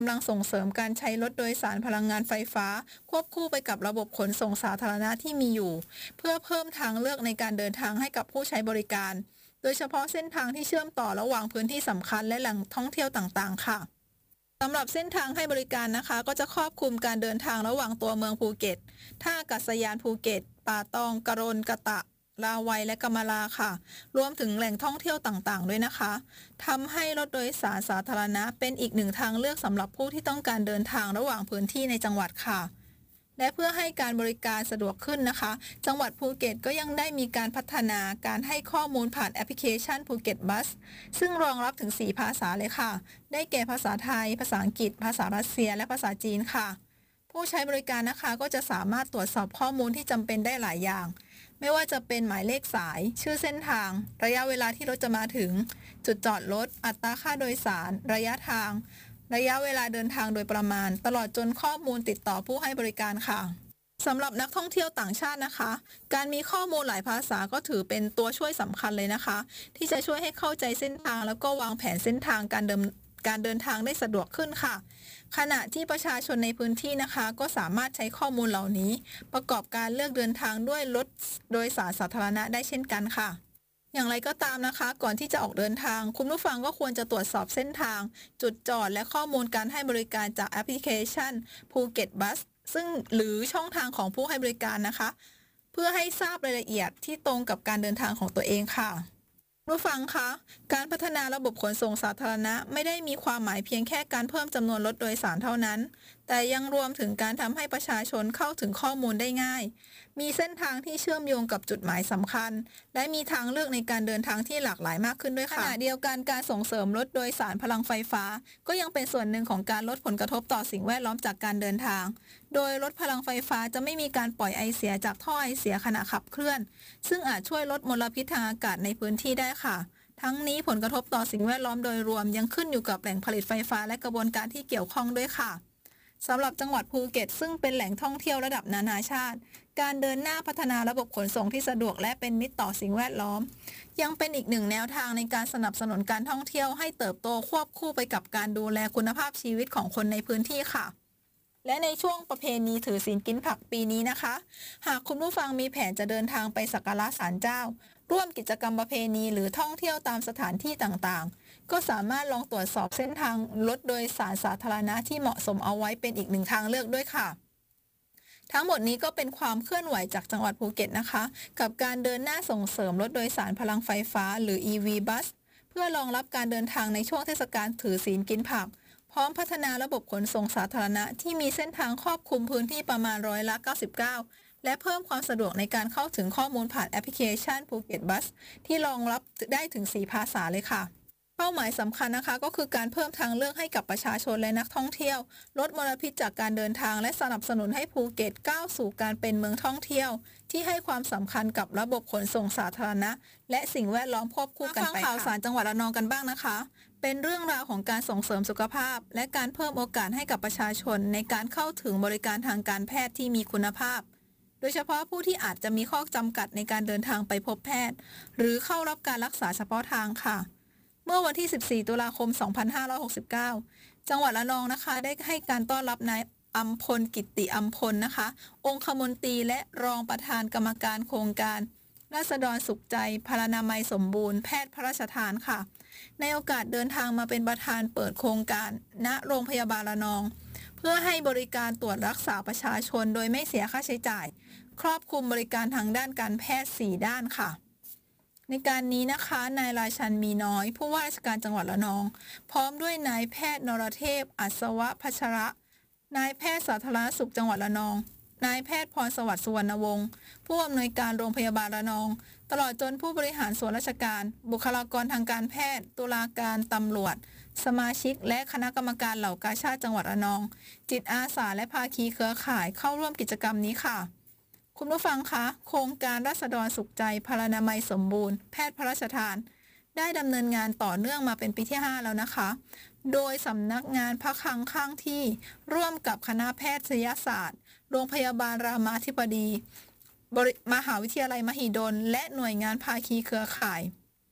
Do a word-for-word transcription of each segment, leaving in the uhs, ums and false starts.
กำลังส่งเสริมการใช้รถโดยสารพลังงานไฟฟ้าควบคู่ไปกับระบบขนส่งสาธารณะที่มีอยู่เพื่อเพิ่มทางเลือกในการเดินทางให้กับผู้ใช้บริการโดยเฉพาะเส้นทางที่เชื่อมต่อระหว่างพื้นที่สำคัญและแหล่งท่องเที่ยวต่างๆค่ะสำหรับเส้นทางให้บริการนะคะก็จะครอบคลุมการเดินทางระหว่างตัวเมืองภูเก็ตท่าอากาศยานภูเก็ตป่าตองกะรนกะตะลาวัยและกำมะลาค่ะรวมถึงแหล่งท่องเที่ยวต่างๆด้วยนะคะทำให้รถโดยสารสาธารณะเป็นอีกหนึ่งทางเลือกสำหรับผู้ที่ต้องการเดินทางระหว่างพื้นที่ในจังหวัดค่ะและเพื่อให้การบริการสะดวกขึ้นนะคะจังหวัดภูเก็ตก็ยังได้มีการพัฒนาการให้ข้อมูลผ่านแอปพลิเคชันภูเก็ตบัสซึ่งรองรับถึงสี่ภาษาเลยค่ะได้แก่ภาษาไทยภาษาอังกฤษภาษารัสเซียและภาษาจีนค่ะผู้ใช้บริการนะคะก็จะสามารถตรวจสอบข้อมูลที่จำเป็นได้หลายอย่างไม่ว่าจะเป็นหมายเลขสายชื่อเส้นทางระยะเวลาที่รถจะมาถึงจุดจอดรถอัตราค่าโดยสารระยะทางระยะเวลาเดินทางโดยประมาณตลอดจนข้อมูลติดต่อผู้ให้บริการค่ะสำหรับนักท่องเที่ยวต่างชาตินะคะการมีข้อมูลหลายภาษาก็ถือเป็นตัวช่วยสำคัญเลยนะคะที่จะช่วยให้เข้าใจเส้นทางแล้วก็วางแผนเส้นทางการเดินการเดินทางได้สะดวกขึ้นค่ะขณะที่ประชาชนในพื้นที่นะคะก็สามารถใช้ข้อมูลเหล่านี้ประกอบการเลือกเดินทางด้วยรถโดยสารสาธารณะได้เช่นกันค่ะอย่างไรก็ตามนะคะก่อนที่จะออกเดินทางคุณผู้ฟังก็ควรจะตรวจสอบเส้นทางจุดจอดและข้อมูลการให้บริการจากแอปพลิเคชันภูเก็ตบัสซึ่งหรือช่องทางของผู้ให้บริการนะคะเพื่อให้ทราบรายละเอียดที่ตรงกับการเดินทางของตัวเองค่ะผู้ฟังคะการพัฒนาระบบขนส่งสาธารณะไม่ได้มีความหมายเพียงแค่การเพิ่มจำนวนรถโดยสารเท่านั้นแต่ยังรวมถึงการทำให้ประชาชนเข้าถึงข้อมูลได้ง่ายมีเส้นทางที่เชื่อมโยงกับจุดหมายสำคัญและมีทางเลือกในการเดินทางที่หลากหลายมากขึ้นด้วยค่ะขณะเดียวกันการส่งเสริมรถโดยสารพลังไฟฟ้าก็ยังเป็นส่วนหนึ่งของการลดผลกระทบต่อสิ่งแวดล้อมจากการเดินทางโดยรถพลังไฟฟ้าจะไม่มีการปล่อยไอเสียจากท่อไอเสียขณะขับเคลื่อนซึ่งอาจช่วยลดมลพิษทางอากาศในพื้นที่ได้ค่ะทั้งนี้ผลกระทบต่อสิ่งแวดล้อมโดยรวมยังขึ้นอยู่กับแหล่งผลิตไฟฟ้าและกระบวนการที่เกี่ยวข้องด้วยค่ะสำหรับจังหวัดภูเก็ตซึ่งเป็นแหล่งท่องเที่ยวระดับนานาชาติการเดินหน้าพัฒนาระบบขนส่งที่สะดวกและเป็นมิตรต่อสิ่งแวดล้อมยังเป็นอีกหนึ่งแนวทางในการสนับสนุนการท่องเที่ยวให้เติบโตควบคู่ไปกับการดูแลคุณภาพชีวิตของคนในพื้นที่ค่ะและในช่วงประเพณีถือศีลกินผักปีนี้นะคะหากคุณผู้ฟังมีแผนจะเดินทางไปสักการะศาลเจ้าร่วมกิจกรรมประเพณีหรือท่องเที่ยวตามสถานที่ต่างๆก็สามารถลองตรวจสอบเส้นทางรถโดยสารสาธารณะที่เหมาะสมเอาไว้เป็นอีกหนึ่งทางเลือกด้วยค่ะทั้งหมดนี้ก็เป็นความเคลื่อนไหวจากจังหวัดภูเก็ตนะคะกับการเดินหน้าส่งเสริมรถโดยสารพลังไฟฟ้าหรือ อี วี Bus เพื่อรองรับการเดินทางในช่วงเทศกาลถือศีลกินผักพร้อมพัฒนาระบบขนส่งสาธารณะที่มีเส้นทางครอบคลุมพื้นที่ประมาณร้อยละเก้าสิบเก้าและเพิ่มความสะดวกในการเข้าถึงข้อมูลผ่านแอปพลิเคชันภูเก็ตบัสที่รองรับได้ถึงสี่ภาษาเลยค่ะเป้าหมายสำคัญนะคะก็คือการเพิ่มทางเลือกให้กับประชาชนและนักท่องเที่ยวลดมลพิษจากการเดินทางและสนับสนุนให้ภูเก็ตก้าวสู่การเป็นเมืองท่องเที่ยวที่ให้ความสำคัญกับระบบขนส่งสาธารณะและสิ่งแวดล้อมควบคู่กันไปค่ะฟังข่าวสารจังหวัดระนองกันบ้างนะคะเป็นเรื่องราวของการส่งเสริมสุขภาพและการเพิ่มโอกาสให้กับประชาชนในการเข้าถึงบริการทางการแพทย์ที่มีคุณภาพโดยเฉพาะผู้ที่อาจจะมีข้อจำกัดในการเดินทางไปพบแพทย์หรือเข้ารับการรักษาเฉพาะทางค่ะเมื่อวันที่สิบสี่ตุลาคมสองพันห้าร้อยหกสิบเก้าจังหวัดระนองนะคะได้ให้การต้อนรับนายอัมพลกิตติอัมพลนะคะองคมนตรีและรองประธานกรรมการโครงการราษฎรสุขใจพลานามัยสมบูรณ์แพทย์พระราชทานค่ะในโอกาสเดินทางมาเป็นประธานเปิดโครงการณโรงพยาบาลระนองเพื่อให้บริการตรวจรักษาประชาชนโดยไม่เสียค่าใช้จ่ายครอบคลุมบริการทางด้านการแพทย์สี่ด้านค่ะในการนี้นะคะนายราชันมีน้อยผู้ว่าราชการจังหวัดระนองพร้อมด้วยนายแพทย์นรเทพอัศวะพัชระนายแพทย์สาธารณสุขจังหวัดระนองนายแพทย์พรสวัสดิ์สุวรรณวงศ์ผู้อำนวยการโรงพยาบาลระนองตลอดจนผู้บริหารส่วนราชการบุคลากรทางการแพทย์ตุลาการตำรวจสมาชิกและคณะกรรมการเหล่ากาชาดจังหวัดระนองจิตอาสาและภาคีเครือข่ายเข้าร่วมกิจกรรมนี้ค่ะคุณผู้ฟังคะโครงการราษฎรสุขใจพลานามัยสมบูรณ์แพทย์พระราชทานได้ดำเนินงานต่อเนื่องมาเป็นปีที่ห้าแล้วนะคะโดยสำนักงานพระคลังข้างที่ร่วมกับคณะแพทยศาสตร์โรงพยาบาลรามาธิบดีมหาวิทยาลัยมหิดลและหน่วยงานภาคีเครือข่าย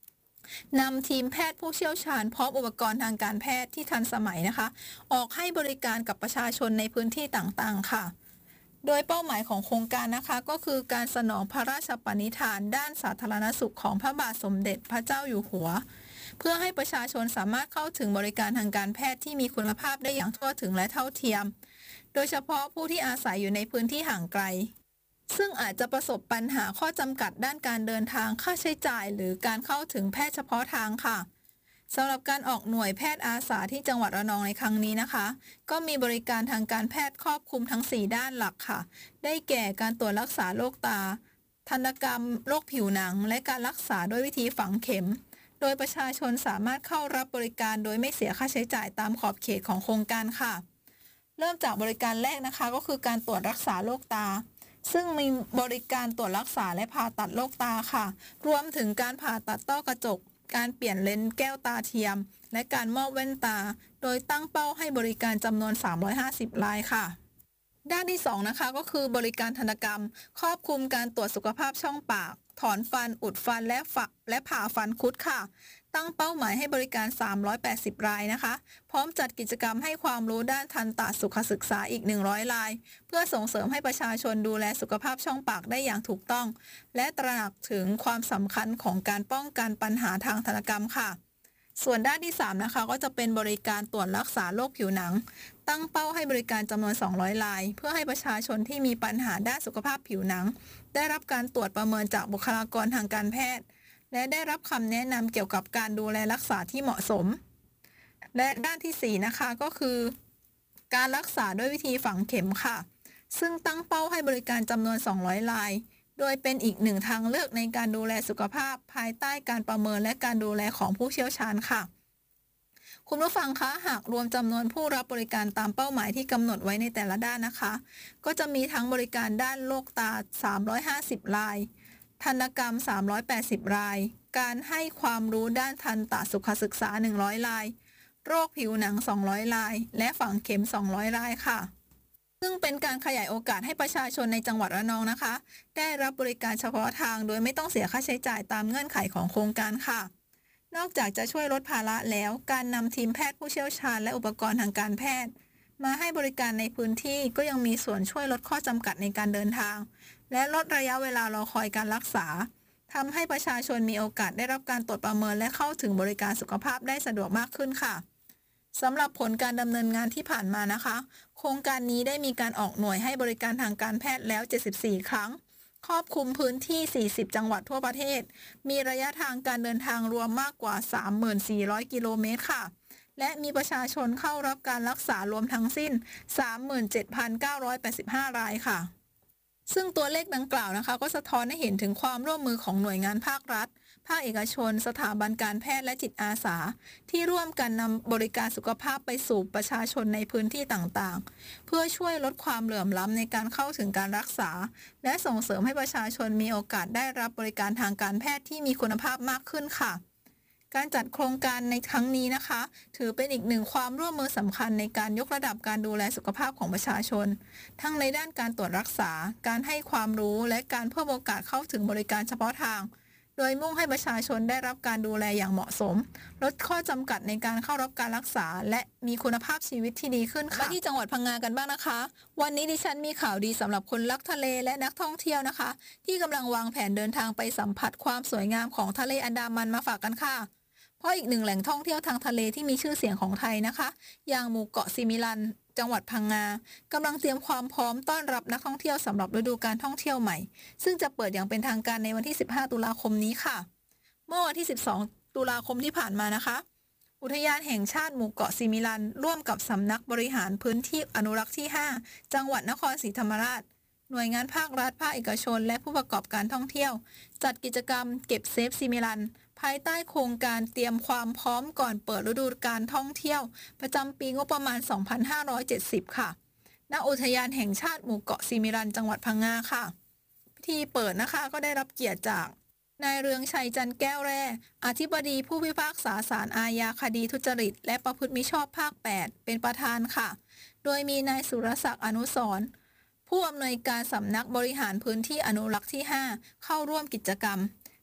นำทีมแพทย์ผู้เชี่ยวชาญพร้อมอุปกรณ์ทางการแพทย์ที่ทันสมัยนะคะออกให้บริการกับประชาชนในพื้นที่ต่างๆค่ะโดยเป้าหมายของโครงการนะคะก็คือการสนองพระราชปณิธานด้านสาธารณสุขของพระบาทสมเด็จพระเจ้าอยู่หัวเพื่อให้ประชาชนสามารถเข้าถึงบริการทางการแพทย์ที่มีคุณภาพได้อย่างทั่วถึงและเท่าเทียมโดยเฉพาะผู้ที่อาศัยอยู่ในพื้นที่ห่างไกลซึ่งอาจจะประสบปัญหาข้อจำกัดด้านการเดินทางค่าใช้จ่ายหรือการเข้าถึงแพทย์เฉพาะทางค่ะสำหรับการออกหน่วยแพทย์อาสาที่จังหวัดระนองในครั้งนี้นะคะก็มีบริการทางการแพทย์ครอบคลุมทั้งสี่ด้านหลักค่ะได้แก่การตรวจรักษาโรคตาทันตกรรมโรคผิวหนังและการรักษาด้วยวิธีฝังเข็มโดยประชาชนสามารถเข้ารับบริการโดยไม่เสียค่าใช้จ่ายตามขอบเขตของโครงการค่ะเริ่มจากบริการแรกนะคะก็คือการตรวจรักษาโรคตาซึ่งมีบริการตรวจรักษาและผ่าตัดโรคตาค่ะรวมถึงการผ่าตัดต้อกระจกการเปลี่ยนเลนส์แก้วตาเทียมและการมอบแว่นตาโดยตั้งเป้าให้บริการจำนวนสามร้อยห้าสิบรายค่ะด้านที่สองนะคะก็คือบริการทันตกรรมครอบคลุมการตรวจสุขภาพช่องปากถอนฟันอุดฟันและฝักและผ่าฟันคุดค่ะตั้งเป้าหมายให้บริการสามร้อยแปดสิบรายนะคะพร้อมจัดกิจกรรมให้ความรู้ด้านทันตสุขศึกษาอีกหนึ่งร้อยรายเพื่อส่งเสริมให้ประชาชนดูแลสุขภาพช่องปากได้อย่างถูกต้องและตระหนักถึงความสำคัญของการป้องกันปัญหาทางทันตกรรมค่ะส่วนด้านที่สามนะคะก็จะเป็นบริการตรวจรักษาโรคผิวหนังตั้งเป้าให้บริการจำนวนสองร้อยรายเพื่อให้ประชาชนที่มีปัญหาด้านสุขภาพผิวหนังได้รับการตรวจประเมินจากบุคลากรทางการแพทย์และได้รับคำแนะนำเกี่ยวกับการดูแลรักษาที่เหมาะสมและด้านที่สี่นะคะก็คือการรักษาด้วยวิธีฝังเข็มค่ะซึ่งตั้งเป้าให้บริการจำนวนสองร้อยรายโดยเป็นอีกหนึ่งทางเลือกในการดูแลสุขภาพภายใต้การประเมินและการดูแลของผู้เชี่ยวชาญค่ะคุณผู้ฟังคะหากรวมจำนวนผู้รับบริการตามเป้าหมายที่กำหนดไว้ในแต่ละด้านนะคะก็จะมีทั้งบริการด้านโรคตาสามร้อยห้าสิบรายทันตกรรมสามร้อยแปดสิบรายการให้ความรู้ด้านทันตสุขศึกษาหนึ่งร้อยรายโรคผิวหนังสองร้อยรายและฝังเข็มสองร้อยรายค่ะซึ่งเป็นการขยายโอกาสให้ประชาชนในจังหวัดระนองนะคะได้รับบริการเฉพาะทางโดยไม่ต้องเสียค่าใช้จ่ายตามเงื่อนไขของโครงการค่ะนอกจากจะช่วยลดภาระแล้วการนำทีมแพทย์ผู้เชี่ยวชาญและอุปกรณ์ทางการแพทย์มาให้บริการในพื้นที่ก็ยังมีส่วนช่วยลดข้อจำกัดในการเดินทางและลดระยะเวลารอคอยการรักษาทำให้ประชาชนมีโอกาสได้รับการตรวจประเมินและเข้าถึงบริการสุขภาพได้สะดวกมากขึ้นค่ะสำหรับผลการดำเนินงานที่ผ่านมานะคะโครงการนี้ได้มีการออกหน่วยให้บริการทางการแพทย์แล้วเจ็ดสิบสี่ครั้งครอบคลุมพื้นที่สี่สิบจังหวัดทั่วประเทศมีระยะทางการเดินทางรวมมากกว่า สามหมื่นสี่ร้อย กิโลเมตรค่ะและมีประชาชนเข้ารับการรักษารวมทั้งสิ้น สามหมื่นเจ็ดพันเก้าร้อยแปดสิบห้า รายค่ะซึ่งตัวเลขดังกล่าวนะคะก็สะท้อนให้เห็นถึงความร่วมมือของหน่วยงานภาครัฐภาคเอกชนสถาบันการแพทย์และจิตอาสาที่ร่วมกันนำบริการสุขภาพไปสู่ประชาชนในพื้นที่ต่างๆเพื่อช่วยลดความเหลื่อมล้ำในการเข้าถึงการรักษาและส่งเสริมให้ประชาชนมีโอกาสได้รับบริการทางการแพทย์ที่มีคุณภาพมากขึ้นค่ะการจัดโครงการในครั้งนี้นะคะถือเป็นอีกหนึ่งความร่วมมือสำคัญในการยกระดับการดูแลสุขภาพของประชาชนทั้งในด้านการตรวจรักษาการให้ความรู้และการเพิ่มโอกาสเข้าถึงบริการเฉพาะทางโดยมุ่งให้ประชาชนได้รับการดูแลอย่างเหมาะสมลดข้อจำกัดในการเข้ารับการรักษาและมีคุณภาพชีวิตที่ดีขึ้นค่ะมาที่จังหวัดพังงากันบ้างนะคะวันนี้ดิฉันมีข่าวดีสำหรับคนรักทะเลและนักท่องเที่ยวนะคะที่กำลังวางแผนเดินทางไปสัมผัสความสวยงามของทะเลอันดามันมาฝากกันค่ะเพราะอีกหนึ่งแหล่งท่องเที่ยวทางทะเลที่มีชื่อเสียงของไทยนะคะอย่างหมู่เกาะซิมิลันจังหวัดพังงากำลังเตรียมความพร้อมต้อนรับนักท่องเที่ยวสำหรับฤดูการท่องเที่ยวใหม่ซึ่งจะเปิดอย่างเป็นทางการในวันที่สิบห้าตุลาคมนี้ค่ะเมื่อวันที่สิบสองตุลาคมที่ผ่านมานะคะอุทยานแห่งชาติหมู่เกาะซิมิลันร่วมกับสำนักบริหารพื้นที่อนุรักษ์ที่ห้าจังหวัดนครศรีธรรมราชหน่วยงานภาครัฐภาคเอกชนและผู้ประกอบการท่องเที่ยวจัดกิจกรรมเก็บเซฟซิมิลันภายใต้โครงการเตรียมความพร้อมก่อนเปิดฤดูกาลท่องเที่ยวประจำปีงบประมาณ สองพันห้าร้อยเจ็ดสิบ ค่ะณอุทยานแห่งชาติหมู่เกาะซิมิลันจังหวัดพังงาค่ะพิธีเปิดนะคะก็ได้รับเกียรติจากนายเรืองชัยจันแก้วแร่อธิบดีผู้พิพากษาศาลอาญาคดีทุจริตและประพฤติมิชอบภาคแปดเป็นประธานค่ะโดยมีนายสุรศักดิ์อนุสรณ์ผู้อำนวยการสำนักบริหารพื้นที่อนุรักษ์ที่ห้าเข้าร่วมกิจกรรม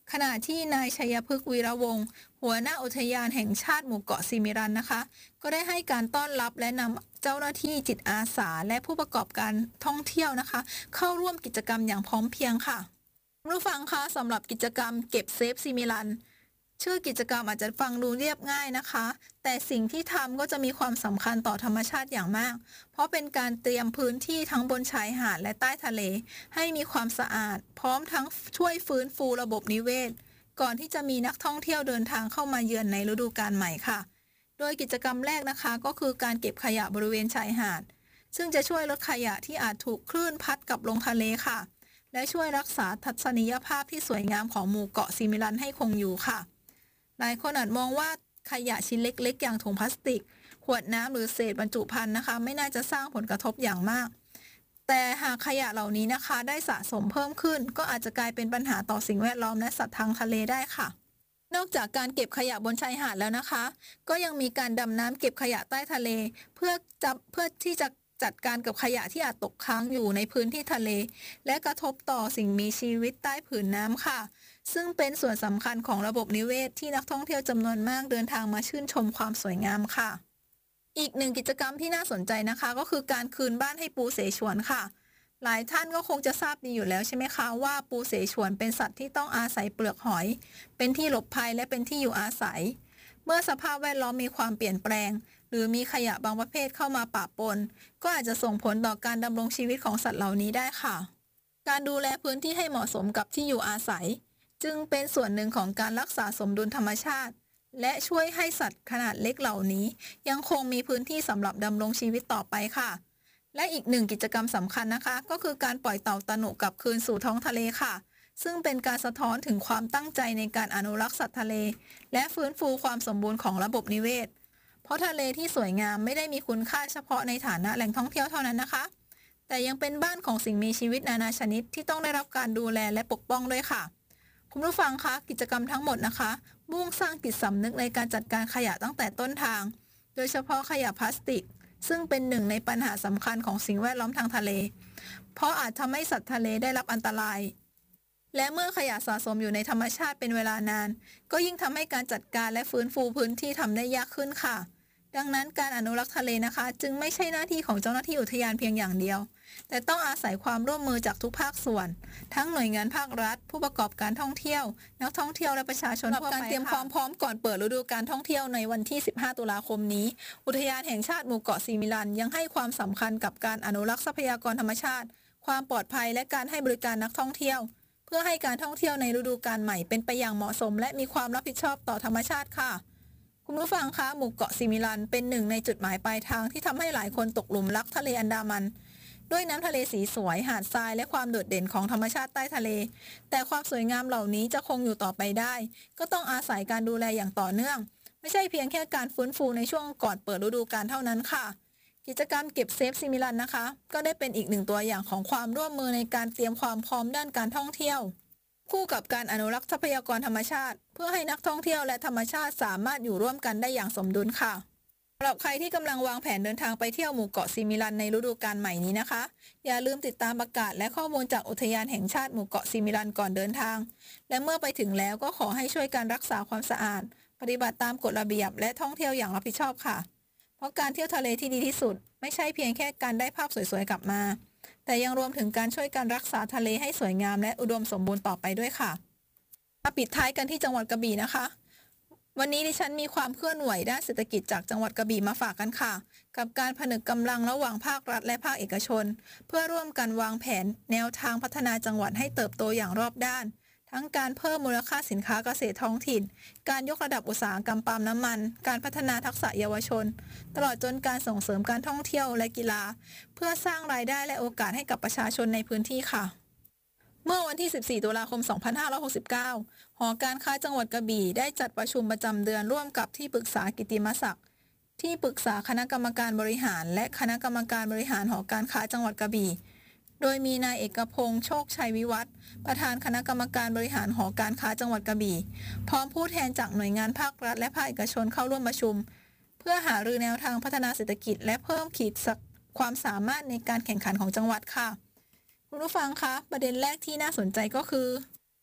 ขณะที่นายชัยพฤกษ์วีระวงศ์หัวหน้าอุทยานแห่งชาติหมู่เกาะซิมิรันนะคะก็ได้ให้การต้อนรับและนำเจ้าหน้าที่จิตอาสาและผู้ประกอบการท่องเที่ยวนะคะเข้าร่วมกิจกรรมอย่างพร้อมเพรียงค่ะคุณผู้ฟังคะสำหรับกิจกรรมเก็บเซฟซิมิลันชื่อกิจกรรมอาจจะฟังดูเรียบง่ายนะคะแต่สิ่งที่ทำก็จะมีความสำคัญต่อธรรมชาติอย่างมากเพราะเป็นการเตรียมพื้นที่ทั้งบนชายหาดและใต้ทะเลให้มีความสะอาดพร้อมทั้งช่วยฟื้นฟูระบบนิเวศก่อนที่จะมีนักท่องเที่ยวเดินทางเข้ามาเยือนในฤดูกาลใหม่ค่ะโดยกิจกรรมแรกนะคะก็คือการเก็บขยะบริเวณชายหาดซึ่งจะช่วยลดขยะที่อาจถูกคลื่นพัดกลับลงทะเลค่ะและช่วยรักษาทัศนียภาพที่สวยงามของหมู่เกาะซิมิลันให้คงอยู่ค่ะหลายคนอาจมองว่าขยะชิ้นเล็กๆอย่างถุงพลาสติกขวดน้ำหรือเศษบรรจุภัณฑ์นะคะไม่น่าจะสร้างผลกระทบอย่างมากแต่หากขยะเหล่านี้นะคะได้สะสมเพิ่มขึ้นก็อาจจะกลายเป็นปัญหาต่อสิ่งแวดล้อมและสัตว์ทางทะเลได้ค่ะนอกจากการเก็บขยะบนชายหาดแล้วนะคะก็ยังมีการดำน้ำเก็บขยะใต้ทะเลเพื่อจับเพื่อที่จะจัดการกับขยะที่อาจตกค้างอยู่ในพื้นที่ทะเลและกระทบต่อสิ่งมีชีวิตใต้ผืนน้ำค่ะซึ่งเป็นส่วนสำคัญของระบบนิเวศที่นักท่องเที่ยวจำนวนมากเดินทางมาชื่นชมความสวยงามค่ะอีกหนึ่งกิจกรรมที่น่าสนใจนะคะก็คือการคืนบ้านให้ปูเสฉวนค่ะหลายท่านก็คงจะทราบดีอยู่แล้วใช่ไหมคะว่าปูเสฉวนเป็นสัตว์ที่ต้องอาศัยเปลือกหอยเป็นที่หลบภัยและเป็นที่อยู่อาศัยเมื่อสภาพแวดล้อมมีความเปลี่ยนแปลงหรือมีขยะบางประเภทเข้ามาปะปนก็อาจจะส่งผลต่อการดำรงชีวิตของสัตว์เหล่านี้ได้ค่ะการดูแลพื้นที่ให้เหมาะสมกับที่อยู่อาศัยจึงเป็นส่วนหนึ่งของการรักษาสมดุลธรรมชาติและช่วยให้สัตว์ขนาดเล็กเหล่านี้ยังคงมีพื้นที่สำหรับดำรงชีวิตต่อไปค่ะและอีกหนึ่งกิจกรรมสำคัญนะคะก็คือการปล่อยเต่าตะหนุกลับคืนสู่ท้องทะเลค่ะซึ่งเป็นการสะท้อนถึงความตั้งใจในการอนุรักษ์สัตว์ทะเลและฟื้นฟูความสมบูรณ์ของระบบนิเวศเพราะทะเลที่สวยงามไม่ได้มีคุณค่าเฉพาะในฐานะแหล่งท่องเที่ยวเท่านั้นนะคะแต่ยังเป็นบ้านของสิ่งมีชีวิตนานาชนิดที่ต้องได้รับการดูแลและปกป้องด้วยค่ะคุณผู้ฟังคะกิจกรรมทั้งหมดนะคะมุ่งสร้างจิตสำนึกในการจัดการขยะตั้งแต่ต้นทางโดยเฉพาะขยะพลาสติกซึ่งเป็นหนึ่งในปัญหาสำคัญของสิ่งแวดล้อมทางทะเลเพราะอาจทำให้สัตว์ทะเลได้รับอันตรายและเมื่อขยะสะสมอยู่ในธรรมชาติเป็นเวลานานก็ยิ่งทำให้การจัดการและฟื้นฟูพื้นที่ทำได้ยากขึ้นค่ะดังนั้นการอนุรักษ์ทะเลนะคะจึงไม่ใช่หน้าที่ของเจ้าหน้าที่อุทยานเพียงอย่างเดียวแต่ต้องอาศัยความร่วมมือจากทุกภาคส่วนทั้งหน่วยงานภาครัฐผู้ประกอบการท่องเที่ยวนักท่องเที่ยวและประชาชนทั่วไปการเตรียมความพร้อมก่อนเปิดฤดูการท่องเที่ยวในวันที่สิบห้าตุลาคมนี้อุทยานแห่งชาติหมู่เกาะซิมิลันยังให้ความสำคัญกับการอนุรักษ์ทรัพยากรธรรมชาติความปลอดภัยและการให้บริการนักท่องเที่ยวเพื่อให้การท่องเที่ยวในฤดูกาลใหม่เป็นไปอย่างเหมาะสมและมีความรับผิดชอบต่อธรรมชาติค่ะคุณผู้ฟังคะหมู่เกาะซิมิลันเป็นหนึ่งในจุดหมายปลายทางที่ทำให้หลายคนตกหลุมรักทะเลอันดามันด้วยน้ำทะเลสีสวยหาดทรายและความโดดเด่นของธรรมชาติใต้ทะเลแต่ความสวยงามเหล่านี้จะคงอยู่ต่อไปได้ก็ต้องอาศัยการดูแลอย่างต่อเนื่องไม่ใช่เพียงแค่การฟื้นฟูในช่วงก่อนเปิดฤดูกาลเท่านั้นค่ะกิจกรรมเก็บเซฟซิมิลันนะคะก็ได้เป็นอีกหนึ่งตัวอย่างของความร่วมมือในการเตรียมความพร้อมด้านการท่องเที่ยวคู่กับการอนุรักษ์ทรัพยากรธรรมชาติเพื่อให้นักท่องเที่ยวและธรรมชาติสามารถอยู่ร่วมกันได้อย่างสมดุลค่ะสำหรับใครที่กำลังวางแผนเดินทางไปเที่ยวหมู่เกาะซิมิลันในฤดูกาลใหม่นี้นะคะอย่าลืมติดตามประกาศและข้อมูลจากอุทยานแห่งชาติหมู่เกาะซิมิลันก่อนเดินทางและเมื่อไปถึงแล้วก็ขอให้ช่วยกันรักษาความสะอาดปฏิบัติตามกฎระเบียบและท่องเที่ยวอย่างรับผิดชอบค่ะเพราะการเที่ยวทะเลที่ดีที่สุดไม่ใช่เพียงแค่การได้ภาพสวยๆกลับมาแต่ยังรวมถึงการช่วยกันรักษาทะเลให้สวยงามและอุดมสมบูรณ์ต่อไปด้วยค่ะมาปิดท้ายกันที่จังหวัดกระบี่นะคะวันนี้ดิฉันมีความเคลื่อนไหวด้านเศรษฐกิจจากจังหวัดกระบี่มาฝากกันค่ะกับการผนึกกำลังระหว่างภาครัฐและภาคเอกชนเพื่อร่วมกันวางแผนแนวทางพัฒนาจังหวัดให้เติบโตอย่างรอบด้านทั้งการเพิ่มมูลค่าสินค้าเกษตรท้องถิ่นการยกระดับอุตสาหกรรมปาล์มน้ำมันการพัฒนาทักษะเยาวชนตลอดจนการส่งเสริมการท่องเที่ยวและกีฬาเพื่อสร้างรายได้และโอกาสให้กับประชาชนในพื้นที่ค่ะเมื่อวันที่สิบสี่ตุลาคมสองพันห้าร้อยหกสิบเก้าหอการค้าจังหวัดกระบี่ได้จัดประชุมประจำเดือนร่วมกับที่ปรึกษากิตติมศักดิ์ที่ปรึกษาคณะกรรมการบริหารและคณะกรรมการบริหารหอการค้าจังหวัดกระบี่โดยมีนายเอกพงษ์โชคชัยวิวัฒน์ประธานคณะกรรมการบริหารหอการค้าจังหวัดกระบี่พร้อมผู้แทนจากหน่วยงานภาครัฐและภาคเอกชนเข้าร่วมประชุมเพื่อหารือแนวทางพัฒนาเศรษฐกิจและเพิ่มขีดความสามารถในการแข่งขันของจังหวัดค่ะคุณผู้ฟังคะประเด็นแรกที่น่าสนใจก็คือ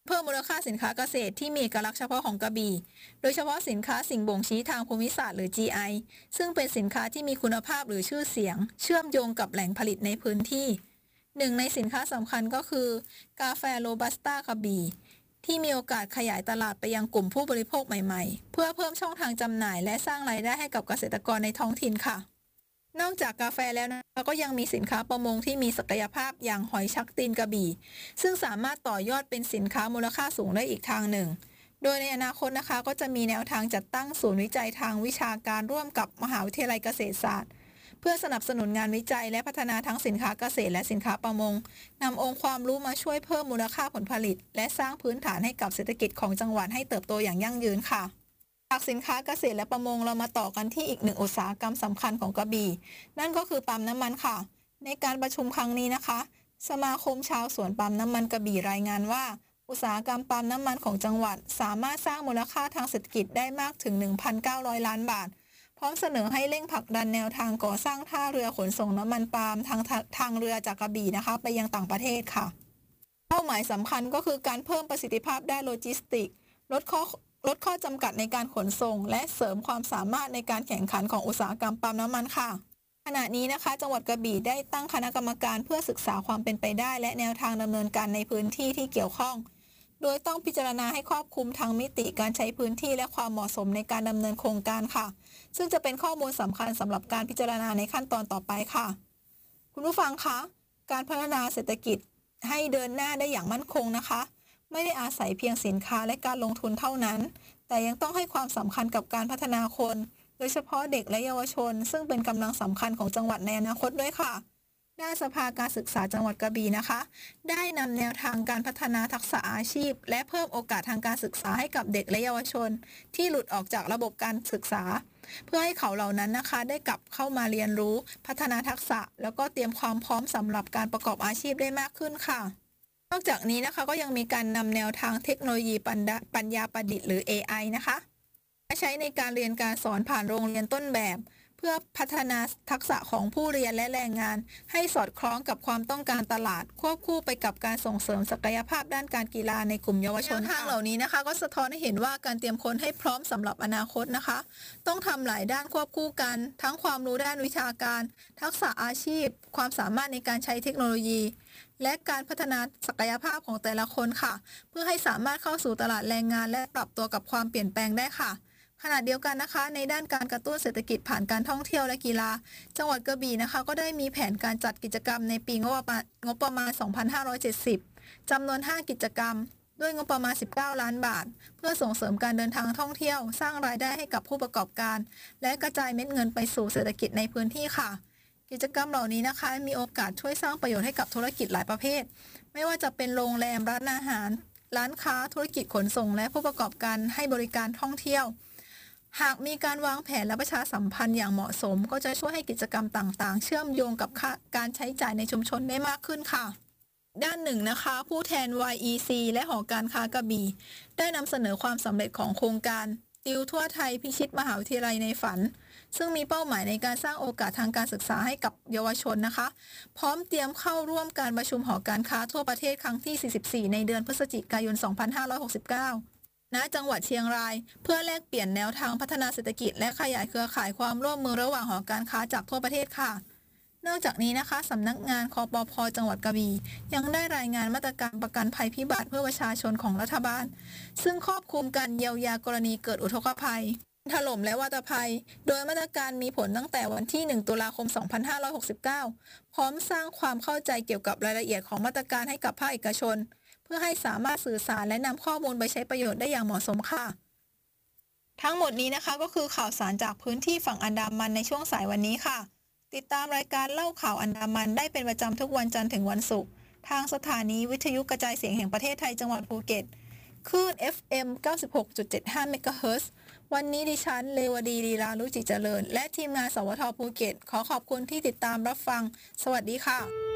เพิ่มมูลค่าสินค้าเกษตรที่มีเอกลักษณ์เฉพาะของกระบี่โดยเฉพาะสินค้าสิ่งบ่งชี้ทางภูมิศาสตร์หรือ จี ไอ ซึ่งเป็นสินค้าที่มีคุณภาพหรือชื่อเสียงเชื่อมโยงกับแหล่งผลิตในพื้นที่หนึ่งในสินค้าสำคัญก็คือกาแฟโรบัสต้ากระบี่ที่มีโอกาสขยายตลาดไปยังกลุ่มผู้บริโภคใหม่ๆเพื่อเพิ่มช่องทางจำหน่ายและสร้างรายได้ให้กับเกษตรกรในท้องถิ่นค่ะนอกจากกาแฟแล้วนะก็ยังมีสินค้าประมงที่มีศักยภาพอย่างหอยชักตีนกระบี่ซึ่งสามารถต่อยอดเป็นสินค้ามูลค่าสูงได้อีกทางหนึ่งโดยในอนาคตนะคะก็จะมีแนวทางจัดตั้งศูนย์วิจัยทางวิชาการร่วมกับมหาวิทยาลัยเกษตรศาสตร์เพื่อสนับสนุนงานวิจัยและพัฒนาทั้งสินค้าเกษตรและสินค้าประมงนำองค์ความรู้มาช่วยเพิ่มมูลค่าผลผลิตและสร้างพื้นฐานให้กับเศรษฐกิจของจังหวัดให้เติบโตอย่างยั่งยืนค่ะจากสินค้าเกษตรและประมงเรามาต่อกันที่อีกหนึ่งอุตสาหกรรมสำคัญของกระบี่นั่นก็คือปั๊มน้ำมันค่ะในการประชุมครั้งนี้นะคะสมาคมชาวสวนปั๊มน้ำมันกระบี่รายงานว่าอุตสาหกรรมปั๊มน้ำมันของจังหวัดสามารถสร้างมูลค่าทางเศรษฐกิจได้มากถึง หนึ่งพันเก้าร้อย ล้านบาทพร้อมเสนอให้เร่งผลักดันแนวทางก่อสร้างท่าเรือขนส่งน้ำมันปาล์มทางทางเรือจากกระบี่นะคะไปยังต่างประเทศค่ะเป้าหมายสำคัญก็คือการเพิ่มประสิทธิภาพด้านโลจิสติกส์ลดข้อลดข้อจำกัดในการขนส่งและเสริมความสามารถในการแข่งขันของอุตสาหกรรมปั๊มน้ำมันค่ะขณะนี้นะคะจังหวัดกระบี่ได้ตั้งคณะกรรมการเพื่อศึกษาความเป็นไปได้และแนวทางดำเนินการในพื้นที่ที่เกี่ยวข้องโดยต้องพิจารณาให้ครอบคลุมทั้งมิติการใช้พื้นที่และความเหมาะสมในการดำเนินโครงการค่ะซึ่งจะเป็นข้อมูลสำคัญสำหรับการพิจารณาในขั้นตอนต่อไปค่ะคุณผู้ฟังคะการพัฒนาเศรษฐกิจให้เดินหน้าได้อย่างมั่นคงนะคะไม่ได้อาศัยเพียงสินค้าและการลงทุนเท่านั้นแต่ยังต้องให้ความสำคัญกับการพัฒนาคนโดยเฉพาะเด็กและเยาวชนซึ่งเป็นกำลังสำคัญของจังหวัดในอนาคตด้วยค่ะด้านสภาการศึกษาจังหวัดกระบี่นะคะได้นำแนวทางการพัฒนาทักษะอาชีพและเพิ่มโอกาสทางการศึกษาให้กับเด็กและเยาวชนที่หลุดออกจากระบบการศึกษาเพื่อให้เขาเหล่านั้นนะคะได้กลับเข้ามาเรียนรู้พัฒนาทักษะแล้วก็เตรียมความพร้อมสำหรับการประกอบอาชีพได้มากขึ้นค่ะนอกจากนี้นะคะก็ยังมีการนำแนวทางเทคโนโลยีปัญญาประดิษฐ์หรือ เอ ไอ นะคะมาใช้ในการเรียนการสอนผ่านโรงเรียนต้นแบบเพื่อพัฒนาทักษะของผู้เรียนและแรงงานให้สอดคล้องกับความต้องการตลาดควบคู่ไปกับการส่งเสริมศักยภาพด้านการกีฬาในกลุ่มเยาวชนทางเหล่านี้นะคะก็สะท้อนให้เห็นว่าการเตรียมคนให้พร้อมสำหรับอนาคตนะคะต้องทำหลายด้านควบคู่กันทั้งความรู้ด้านวิชาการทักษะอาชีพความสามารถในการใช้เทคโนโลยีและการพัฒนาศักยภาพของแต่ละคนค่ะเพื่อให้สามารถเข้าสู่ตลาดแรงงานและปรับตัวกับความเปลี่ยนแปลงได้ค่ะขณะเดียวกันนะคะในด้านการกระตุ้นเศรษฐกิจผ่านการท่องเที่ยวและกีฬาจังหวัดกระบี่นะคะก็ได้มีแผนการจัดกิจกรรมในปีงบประมาณงบประมาณ สองพันห้าร้อยเจ็ดสิบ จำนวน ห้า กิจกรรมด้วยงบประมาณ สิบเก้า ล้านบาทเพื่อส่งเสริมการเดินทางท่องเที่ยวสร้างรายได้ให้กับผู้ประกอบการและกระจายเม็ดเงินไปสู่เศรษฐกิจในพื้นที่ค่ะกิจกรรมเหล่านี้นะคะมีโอกาสช่วยสร้างประโยชน์ให้กับธุรกิจหลายประเภทไม่ว่าจะเป็นโรงแรมร้านอาหารร้านค้าธุรกิจขนส่งและผู้ประกอบการให้บริการท่องเที่ยวหากมีการวางแผนและประชาสัมพันธ์อย่างเหมาะสมก็จะช่วยให้กิจกรรมต่างๆเชื่อมโยงกับการใช้จ่ายในชุมชนได้มากขึ้นค่ะด้านหนึ่งนะคะผู้แทน วาย อี ซี และหอการค้ากระบี่ได้นำเสนอความสำเร็จของโครงการติวทั่วไทยพิชิตมหาวิทยาลัยในฝันซึ่งมีเป้าหมายในการสร้างโอกาสทางการศึกษาให้กับเยาวชนนะคะพร้อมเตรียมเข้าร่วมการประชุมหอการค้าทั่วประเทศครั้งที่ สี่สิบสี่ ในเดือนพฤศจิกายน สองพันห้าร้อยหกสิบเก้าณจังหวัดเชียงรายเพื่อแลกเปลี่ยนแนวทางพัฒนาเศรษฐกิจและขยายเครือข่ายความร่วมมือระหว่างหอการค้าจากทั่วประเทศค่ะนอกจากนี้นะคะสำนักงานคปภ.จังหวัดกระบี่ยังได้รายงานมาตรการประกันภัยพิบัติเพื่อประชาชนของรัฐบาลซึ่งครอบคลุมการเยียวยากรณีเกิดอุทกภัยถล่มและวาตภัยโดยมาตรการมีผลตั้งแต่วันที่หนึ่งตุลาคมสองพันห้าร้อยหกสิบเก้าพร้อมสร้างความเข้าใจเกี่ยวกับรายละเอียดของมาตรการให้กับภาคเอกชนเพื่อให้สามารถสื่อสารและนำข้อมูลไปใช้ประโยชน์ได้อย่างเหมาะสมค่ะทั้งหมดนี้นะคะก็คือข่าวสารจากพื้นที่ฝั่งอันดามันในช่วงสายวันนี้ค่ะติดตามรายการเล่าข่าวอันดามันได้เป็นประจำทุกวันจันทร์ถึงวันศุกร์ทางสถานีวิทยุกระจายเสียงแห่งประเทศไทยจังหวัดภูเก็ตคลื่น เอฟ เอ็ม เก้าสิบหกจุดเจ็ดห้า เมกะเฮิรตซ์วันนี้ดิฉันเลวดีลีลาลุจิเจริญและทีมงานสวทภูเก็ตขอขอบคุณที่ติดตามรับฟังสวัสดีค่ะ